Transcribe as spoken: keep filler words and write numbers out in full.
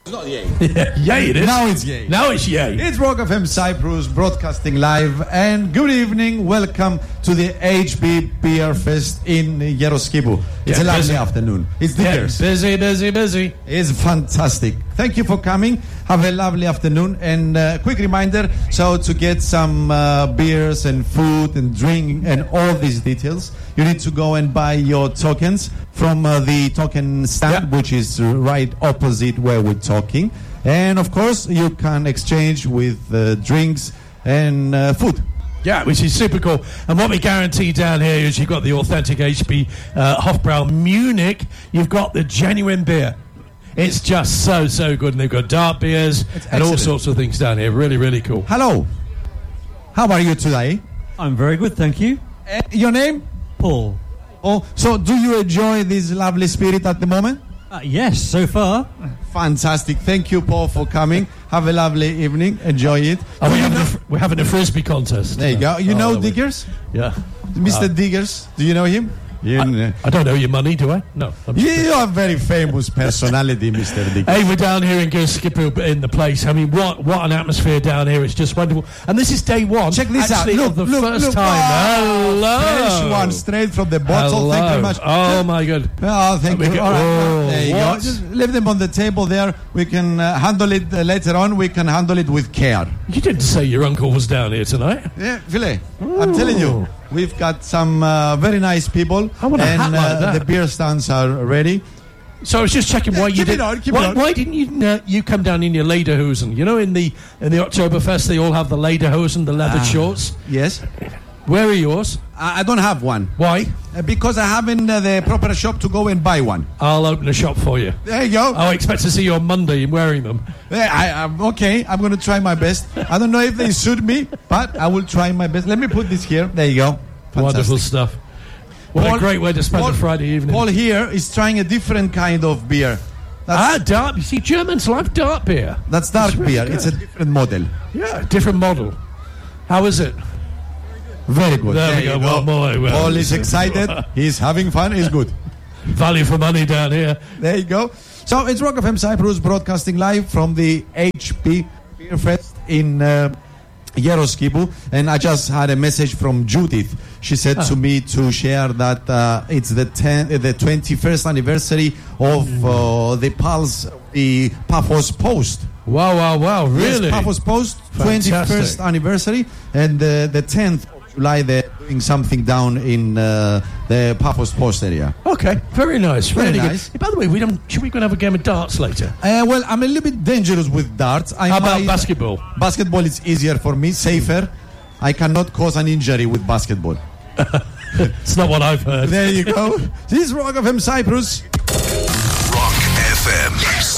It's not yay. Yeah, yay it is. Now it's yay. Now it's yay. It's Rock F M Cyprus broadcasting live, and good evening. Welcome to the H B Beer Fest in Yeroskipu. It's Yeah, a lovely busy. afternoon. It's Yeah, Diggers. busy, busy, busy. It's fantastic. Thank you for coming. Have a lovely afternoon. And uh, quick reminder, so to get some uh, beers and food and drink and all these details, you need to go and buy your tokens from uh, the token stand, Yeah. which is right opposite where we're talking. And of course, you can exchange with uh, drinks and uh, food. Yeah, which is super cool. And what we guarantee down here is you've got the authentic H B uh, Hofbrau Munich. You've got the genuine beer. It's just so, so good. And they've got dark beers and all excellent. sorts of things down here. Really, really cool. Hello. How are you today? I'm very good, thank you. Uh, your name? Paul. Oh, so do you enjoy this lovely spirit at the moment? Uh, yes, so far. Fantastic. Thank you, Paul, for coming. Have a lovely evening. Enjoy it. Oh, Do we're, you having know- a, fr- we're having a frisbee contest. there you go. You Oh, know there we- Diggers? Yeah. Mister Uh, Diggers. Do you know him? You know. I don't know your money, do I? No. I'm just- You are a very famous personality, Mister Diggers. Hey, we're down here in Gerskipu in the place. I mean, what what an atmosphere down here. It's just wonderful. And this is day one. Check this actually, out. of the Look, look, first look. time. Oh, Hello. Fresh one straight from the bottle. Hello. Thank you very much. Oh, my God. Oh, thank Let you. me get- All right. oh, there you what? go. Just leave them on the table there. We can uh, handle it uh, later on. We can handle it with care. You didn't say your uncle was down here tonight. Yeah, Philly. I'm telling you, we've got some uh, very nice people, I want a and hat like uh, that. the beer stands are ready. So I was just checking why Yeah, you keep it did. on, keep it why, on. why didn't you uh, you come down in your lederhosen? You know, in the in the Oktoberfest, they all have the lederhosen, the leather Ah. shorts. Yes, Where are yours? I, I don't have one Why? uh, because I haven't uh, the proper shop to go and buy one. I'll open a shop for you. There you go. I expect to see you on Monday wearing them. Yeah, I, I'm okay. I'm going to try my best. I don't know if they suit me, but I will try my best. Let me put this here. There you go. Fantastic. Wonderful stuff. What Paul- a great way to spend Paul- a Friday evening. Paul here is trying a different kind of beer. ah, That's, dark. You see, Germans like dark beer. that's dark It's really beer. good. It's a different model. Yeah, different model. How is it? Very good. There we you go. One more. Well, Paul is excited. He's having fun. He's good. Value for money down here. There you go. So it's Rock F M Cyprus broadcasting live from the H P Beer Fest in uh, Yeroskipu, and I just had a message from Judith. She said to me to share that uh, it's the ten, uh, the twenty-first anniversary of uh, the Pulse, the Paphos Post. Wow, wow, wow. Really? Yes, Paphos Post, Fantastic. twenty-first anniversary, and uh, the tenth of July they're doing something down in uh, the Paphos Post area. Okay, very nice. Very really nice. good. By the way, we don't. Should we go and have a game of darts later? Uh, well, I'm a little bit dangerous with darts. I How about might- basketball? Basketball is easier for me, safer. I cannot cause an injury with basketball. It's not what I've heard. There you go. This is Rock F M Cyprus. Rock F M